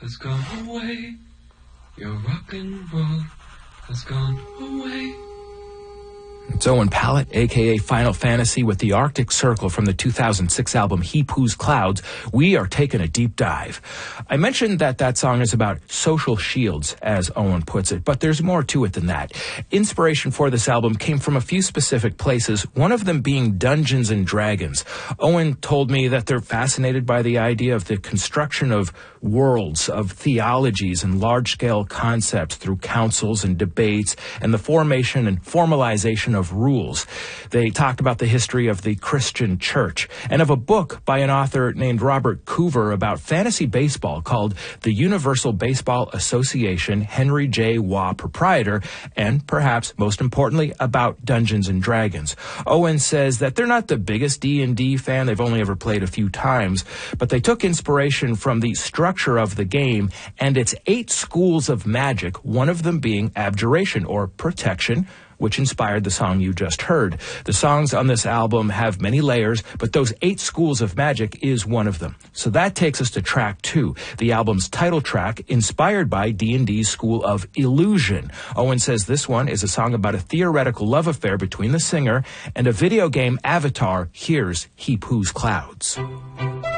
has gone away. Your rock and roll has gone away. It's Owen Pallett, a.k.a. Final Fantasy, with the Arctic Circle from the 2006 album Heap Who's Clouds. We are taking a deep dive. I mentioned that song is about social shields, as Owen puts it, but there's more to it than that. Inspiration for this album came from a few specific places, one of them being Dungeons and Dragons. Owen told me that they're fascinated by the idea of the construction of worlds, of theologies and large-scale concepts through councils and debates, and the formation and formalization of rules. They talked about the history of the Christian church and of a book by an author named Robert Coover about fantasy baseball called The Universal Baseball Association, Henry J. Waugh, proprietor, and perhaps most importantly about Dungeons and Dragons. Owen says that they're not the biggest D&D fan. They've only ever played a few times, but they took inspiration from the structure of the game and its 8 schools of magic, one of them being abjuration or protection, which inspired the song you just heard. The songs on this album have many layers, but those 8 schools of magic is one of them. So that takes us to track 2, the album's title track, inspired by D&D's School of Illusion. Owen says this one is a song about a theoretical love affair between the singer and a video game avatar. Here's Heap Who's Clouds.